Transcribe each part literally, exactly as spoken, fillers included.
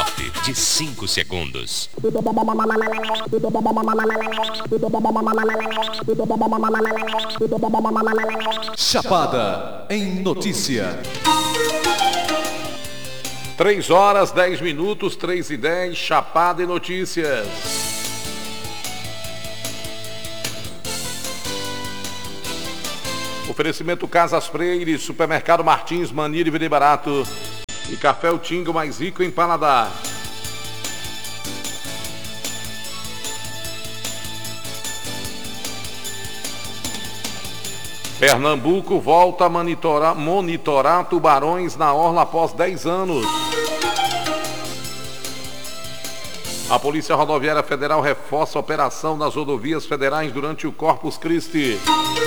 Top de cinco segundos. Chapada em notícia. três horas, dez minutos, três e dez, Chapada em notícias. Oferecimento Casas Freire, Supermercado Martins, Manir e Vire Barato e Café O Tingo, mais rico em paladar. Pernambuco volta a monitorar, monitorar tubarões na orla após dez anos. A Polícia Rodoviária Federal reforça a operação nas rodovias federais durante o Corpus Christi.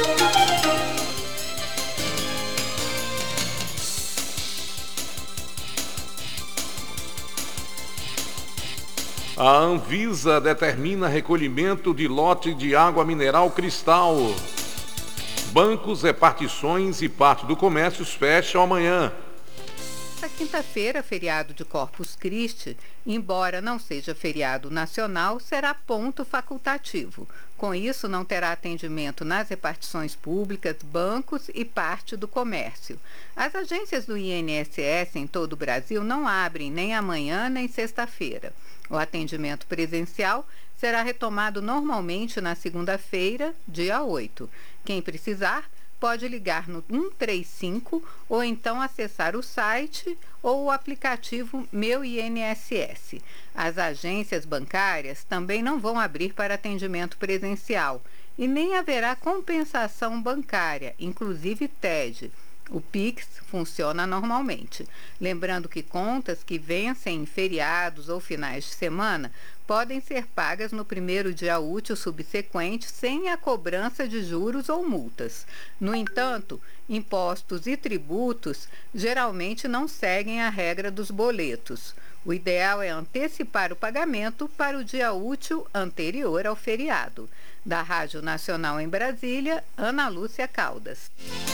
A Anvisa determina recolhimento de lote de água mineral Cristal. Bancos, repartições e parte do comércio fecham amanhã. Esta quinta-feira, feriado de Corpus Christi, embora não seja feriado nacional, será ponto facultativo. Com isso, não terá atendimento nas repartições públicas, bancos e parte do comércio. As agências do I N S S em todo o Brasil não abrem nem amanhã nem sexta-feira. O atendimento presencial será retomado normalmente na segunda-feira, dia oito. Quem precisar, pode ligar no um três cinco ou então acessar o site ou o aplicativo Meu I N S S. As agências bancárias também não vão abrir para atendimento presencial e nem haverá compensação bancária, inclusive T E D. O Pix funciona normalmente. Lembrando que contas que vencem em feriados ou finais de semana podem ser pagas no primeiro dia útil subsequente sem a cobrança de juros ou multas. No entanto, impostos e tributos geralmente não seguem a regra dos boletos. O ideal é antecipar o pagamento para o dia útil anterior ao feriado. Da Rádio Nacional em Brasília, Ana Lúcia Caldas.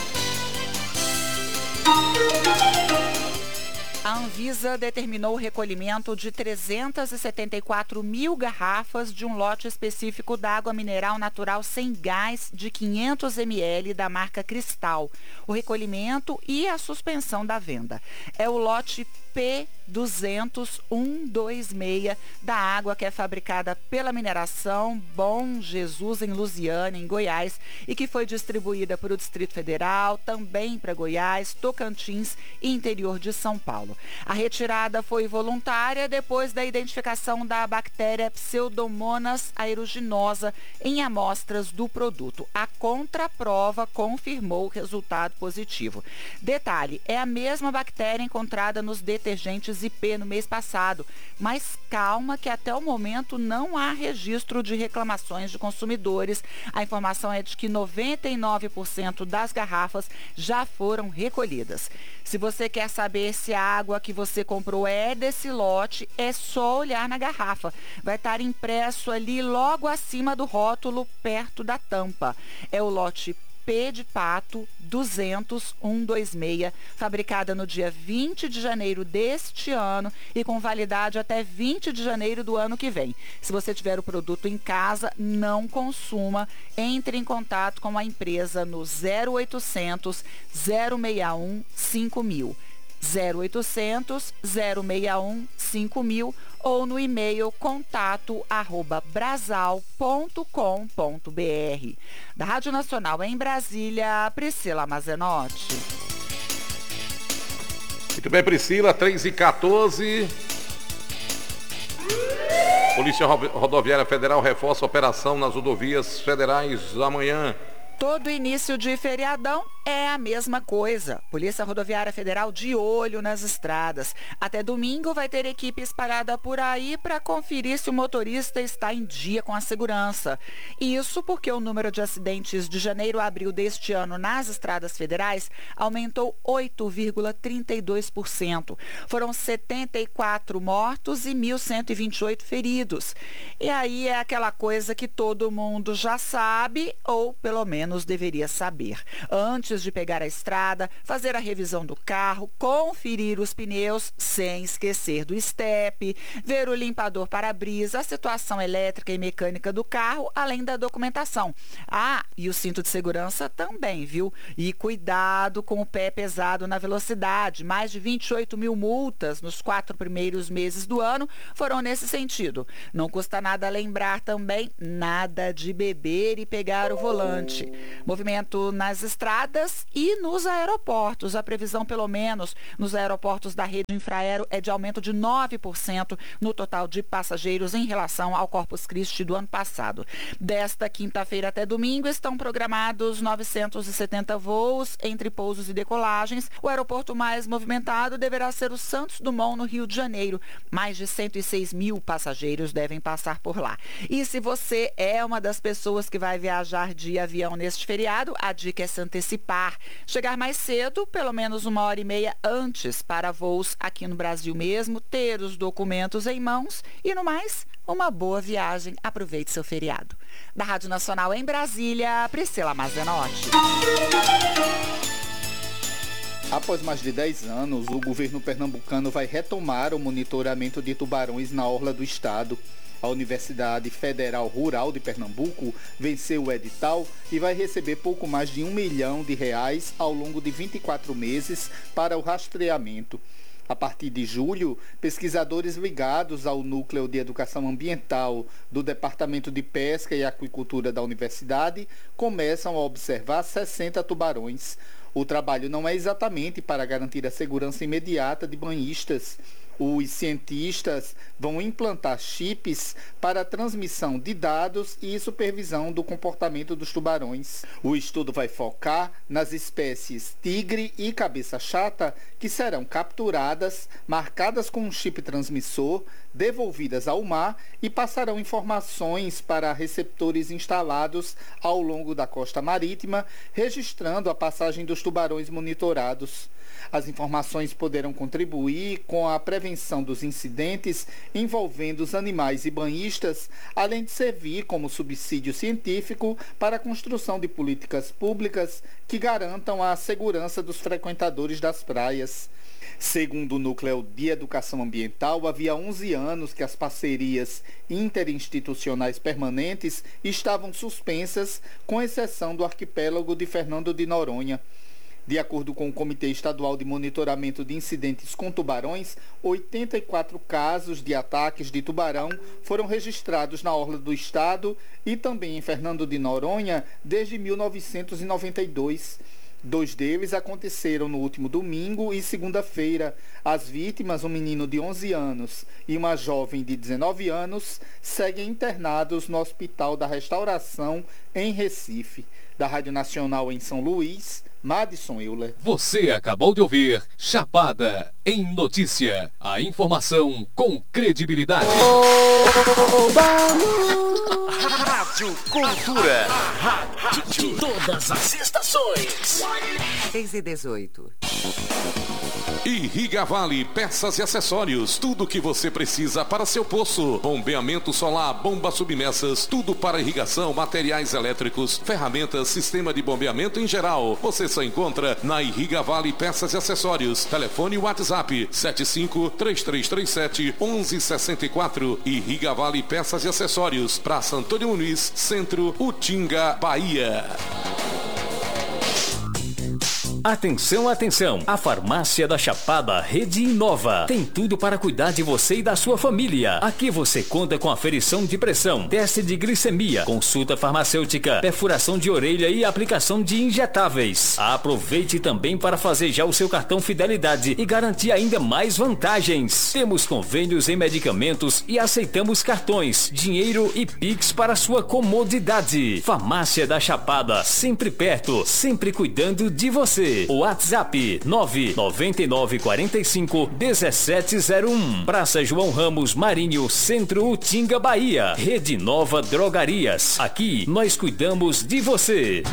A Anvisa determinou o recolhimento de trezentas e setenta e quatro mil garrafas de um lote específico da água mineral natural sem gás de quinhentos mililitros da marca Cristal. O recolhimento e a suspensão da venda. É o lote P duzentos um dois seis da água que é fabricada pela mineração Bom Jesus em Lusiânia, em Goiás, e que foi distribuída para o Distrito Federal, também para Goiás, Tocantins e interior de São Paulo. A retirada foi voluntária depois da identificação da bactéria Pseudomonas aeruginosa em amostras do produto. A contraprova confirmou o resultado positivo. Detalhe, é a mesma bactéria encontrada nos detergentes I P no mês passado, mas calma que até o momento não há registro de reclamações de consumidores. A informação é de que noventa e nove por cento das garrafas já foram recolhidas. Se você quer saber se a água que você comprou é desse lote, é só olhar na garrafa. Vai estar impresso ali logo acima do rótulo, perto da tampa. É o lote P de pato duzentos um dois seis, fabricada no dia vinte de janeiro deste ano e com validade até vinte de janeiro do ano que vem. Se você tiver o produto em casa, não consuma. Entre em contato com a empresa no zero oitocentos, zero seis um, cinco mil. zero oitocentos, zero seis um, cinco mil ou no e-mail contato arroba brasal ponto com ponto br. Da Rádio Nacional em Brasília, Priscila Mazenotti. Muito bem, Priscila, três e quatorze. Polícia Rodoviária Federal reforça a operação nas rodovias federais amanhã. Todo início de feriadão é a mesma coisa. Polícia Rodoviária Federal de olho nas estradas. Até domingo vai ter equipe espalhada por aí para conferir se o motorista está em dia com a segurança. Isso porque o número de acidentes de janeiro a abril deste ano nas estradas federais aumentou oito vírgula trinta e dois por cento. Foram setenta e quatro mortos e mil cento e vinte e oito feridos. E aí é aquela coisa que todo mundo já sabe, ou pelo menos menos deveria saber. Antes de pegar a estrada, fazer a revisão do carro, conferir os pneus, sem esquecer do estepe, ver o limpador para-brisa, a situação elétrica e mecânica do carro, além da documentação. Ah, e o cinto de segurança também, viu? E cuidado com o pé pesado na velocidade. Mais de vinte e oito mil multas nos quatro primeiros meses do ano foram nesse sentido. Não custa nada lembrar também, nada de beber e pegar o volante. Movimento nas estradas e nos aeroportos. A previsão, pelo menos, nos aeroportos da rede Infraero é de aumento de nove por cento no total de passageiros em relação ao Corpus Christi do ano passado. Desta quinta-feira até domingo estão programados novecentos e setenta voos entre pousos e decolagens. O aeroporto mais movimentado deverá ser o Santos Dumont, no Rio de Janeiro. Mais de cento e seis mil passageiros devem passar por lá. E se você é uma das pessoas que vai viajar de avião neste feriado, a dica é se antecipar. Chegar mais cedo, pelo menos uma hora e meia antes, para voos aqui no Brasil mesmo, ter os documentos em mãos e, no mais, uma boa viagem. Aproveite seu feriado. Da Rádio Nacional em Brasília, Priscila Mazenotti. Após mais de dez anos, o governo pernambucano vai retomar o monitoramento de tubarões na orla do estado. A Universidade Federal Rural de Pernambuco venceu o edital e vai receber pouco mais de um milhão de reais ao longo de vinte e quatro meses para o rastreamento. A partir de julho, pesquisadores ligados ao Núcleo de Educação Ambiental do Departamento de Pesca e Aquicultura da Universidade começam a observar sessenta tubarões. O trabalho não é exatamente para garantir a segurança imediata de banhistas. Os cientistas vão implantar chips para a transmissão de dados e supervisão do comportamento dos tubarões. O estudo vai focar nas espécies tigre e cabeça chata, que serão capturadas, marcadas com um chip transmissor, devolvidas ao mar e passarão informações para receptores instalados ao longo da costa marítima, registrando a passagem dos tubarões monitorados. As informações poderão contribuir com a prevenção dos incidentes envolvendo os animais e banhistas, além de servir como subsídio científico para a construção de políticas públicas que garantam a segurança dos frequentadores das praias. Segundo o Núcleo de Educação Ambiental, havia onze anos que as parcerias interinstitucionais permanentes estavam suspensas, com exceção do arquipélago de Fernando de Noronha. De acordo com o Comitê Estadual de Monitoramento de Incidentes com Tubarões, oitenta e quatro casos de ataques de tubarão foram registrados na orla do estado e também em Fernando de Noronha desde mil novecentos e noventa e dois. Dois deles aconteceram no último domingo e segunda-feira. As vítimas, um menino de onze anos e uma jovem de dezenove anos, seguem internados no Hospital da Restauração, em Recife. Da Rádio Nacional em São Luís, Madison Euler. Você acabou de ouvir Chapada em Notícia. A informação com credibilidade. Rádio Cultura. De todas as estações. seis e dezoito. Irriga Vale, peças e acessórios, tudo o que você precisa para seu poço. Bombeamento solar, bombas submersas, tudo para irrigação, materiais elétricos, ferramentas, sistema de bombeamento em geral. Você só encontra na Irriga Vale Peças e Acessórios. Telefone WhatsApp sete cinco, três três três sete, um um seis quatro. Irriga Vale Peças e Acessórios, Praça Antônio Muniz, Centro, Utinga, Bahia. Atenção, atenção! A Farmácia da Chapada Rede Inova tem tudo para cuidar de você e da sua família. Aqui você conta com aferição de pressão, teste de glicemia, consulta farmacêutica, perfuração de orelha e aplicação de injetáveis. Aproveite também para fazer já o seu cartão Fidelidade e garantir ainda mais vantagens. Temos convênios em medicamentos e aceitamos cartões, dinheiro e Pix para sua comodidade. Farmácia da Chapada, sempre perto, sempre cuidando de você. WhatsApp nove nove nove quatro cinco um sete zero um. Praça João Ramos Marinho, Centro, Utinga, Bahia. Rede Nova Drogarias. Aqui nós cuidamos de você.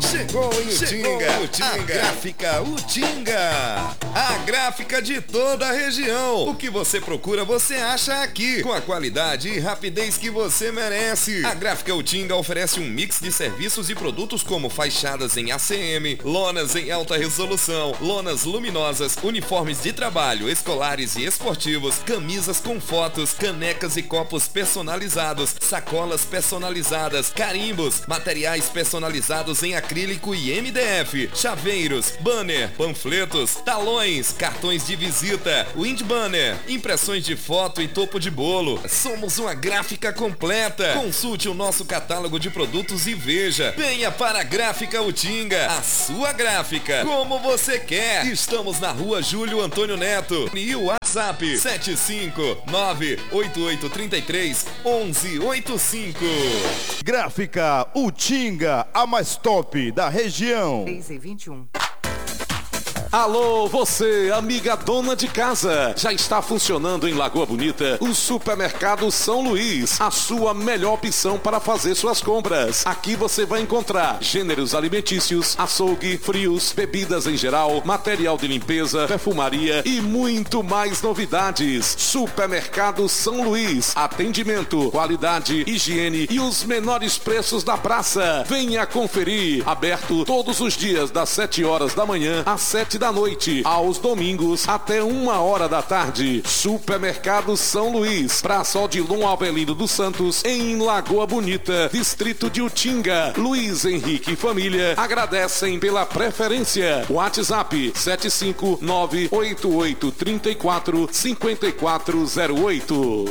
Chegou em Utinga, Utinga, a gráfica Utinga. A gráfica de toda a região. O que você procura, você acha aqui. Com a qualidade e rapidez que você merece. A gráfica Utinga oferece um mix de serviços e produtos como fachadas em A C M, lonas em alta resolução, lonas luminosas, uniformes de trabalho, escolares e esportivos, camisas com fotos, canecas e copos personalizados, sacolas personalizadas, carimbos, materiais personalizados em acrílico e M D F, chaveiros, banner, panfletos, talões, cartões de visita, wind banner, impressões de foto e topo de bolo. Somos uma gráfica completa. Consulte o nosso catálogo de produtos e veja. Venha para a Gráfica Utinga, a sua gráfica, como você quer. Estamos na rua Júlio Antônio Neto e o WhatsApp sete cinco nove oito oito três três um um oito cinco. Gráfica Utinga, a mais top da região. três e vinte e um. Alô, você, amiga dona de casa. Já está funcionando em Lagoa Bonita o Supermercado São Luís, a sua melhor opção para fazer suas compras. Aqui você vai encontrar gêneros alimentícios, açougue, frios, bebidas em geral, material de limpeza, perfumaria e muito mais novidades. Supermercado São Luís, atendimento, qualidade, higiene e os menores preços da praça. Venha conferir. Aberto todos os dias das sete horas da manhã às sete da noite, aos domingos até uma hora da tarde. Supermercado São Luís, Praça Odilon Avelino dos Santos, em Lagoa Bonita, distrito de Utinga. Luiz Henrique e família agradecem pela preferência. WhatsApp sete cinco nove oito oito três quatro cinco quatro zero oito.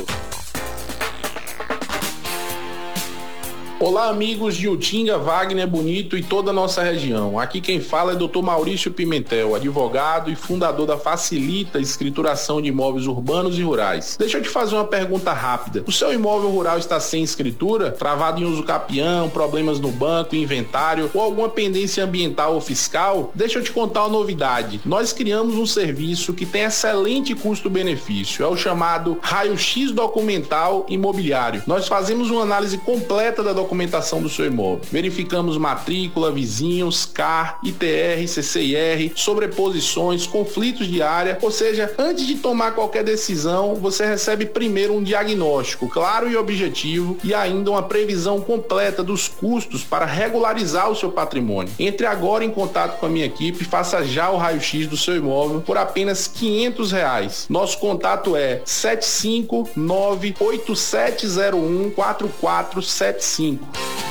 Olá, amigos de Utinga, Wagner Bonito e toda a nossa região. Aqui quem fala é doutor Maurício Pimentel, advogado e fundador da Facilita Escrituração de Imóveis Urbanos e Rurais. Deixa eu te fazer uma pergunta rápida. O seu imóvel rural está sem escritura, travado em uso capião, problemas no banco, inventário ou alguma pendência ambiental ou fiscal? Deixa eu te contar uma novidade. Nós criamos um serviço que tem excelente custo-benefício. É o chamado Raio-X Documental Imobiliário. Nós fazemos uma análise completa da documentação documentação do seu imóvel. Verificamos matrícula, vizinhos, C A R, I T R, C C I R, sobreposições, conflitos de área, ou seja, antes de tomar qualquer decisão, você recebe primeiro um diagnóstico claro e objetivo e ainda uma previsão completa dos custos para regularizar o seu patrimônio. Entre agora em contato com a minha equipe, faça já o raio-x do seu imóvel por apenas quinhentos reais. Nosso contato é sete cinco nove oito sete zero um quatro quatro sete cinco.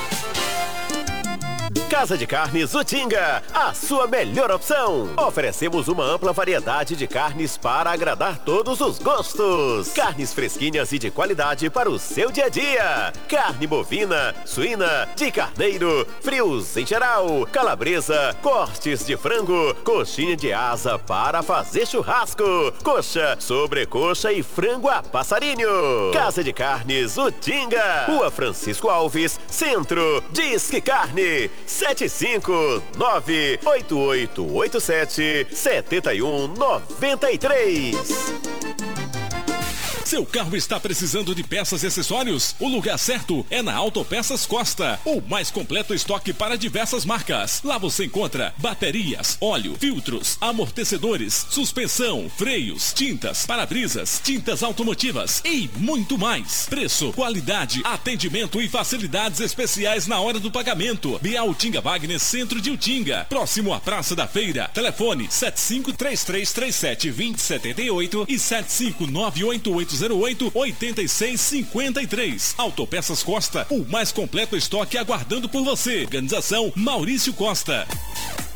Casa de Carnes Utinga, a sua melhor opção. Oferecemos uma ampla variedade de carnes para agradar todos os gostos. Carnes fresquinhas e de qualidade para o seu dia a dia. Carne bovina, suína, de carneiro, frios em geral, calabresa, cortes de frango, coxinha de asa para fazer churrasco, coxa, sobrecoxa e frango a passarinho. Casa de Carnes Utinga, Rua Francisco Alves, Centro. Disque Carne sete cinco nove oito oito oito sete sete um nove três. Seu carro está precisando de peças e acessórios? O lugar certo é na Autopeças Costa, o mais completo estoque para diversas marcas. Lá você encontra baterias, óleo, filtros, amortecedores, suspensão, freios, tintas, para-brisas, tintas automotivas e muito mais. Preço, qualidade, atendimento e facilidades especiais na hora do pagamento. Via Utinga Wagner, centro de Utinga, próximo à Praça da Feira. Telefone sete cinco três três três sete dois zero sete oito e sete cinco nove oito oito zero oito oito seis cinco três. Autopeças Costa, o mais completo estoque aguardando por você. Organização Maurício Costa.